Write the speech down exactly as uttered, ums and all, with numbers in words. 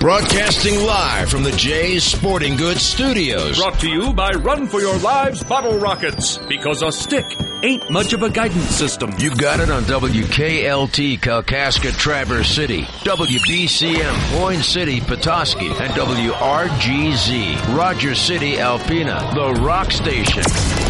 Broadcasting live from the Jay's Sporting Goods Studios. Brought to you by Run for Your Lives Bottle Rockets. Because a stick ain't much of a guidance system. You got it on W K L T Kalkaska Traverse City, W B C M Boyne City Petoskey, and W R G Z Rogers City Alpena, the Rock Station.